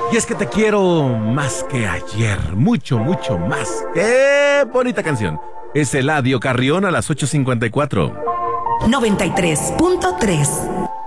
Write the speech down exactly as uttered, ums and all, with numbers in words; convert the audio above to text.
Y es que te quiero más que ayer, mucho, mucho más. ¡Qué bonita canción! Es Eladio Carrión a las ocho cincuenta y cuatro. noventa y tres punto tres.